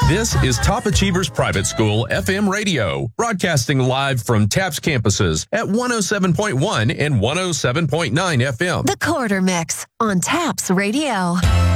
This is Top Achievers Private School FM radio, broadcasting live from TAPS campuses at 107.1 and 107.9 FM. The Quarter Mix on TAPS Radio.